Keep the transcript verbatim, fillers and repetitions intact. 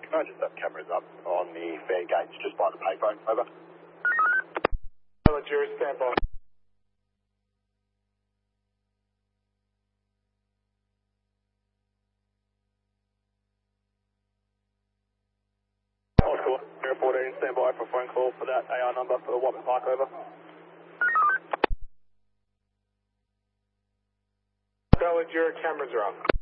can I just have cameras up on the fare gates just by the payphone? Over. Hello, Jerry, stand by. Oh, cool. Air fourteen, stand by for a phone call for that A R number for the Wapping Park. Over. Bella, Jerry, cameras are up.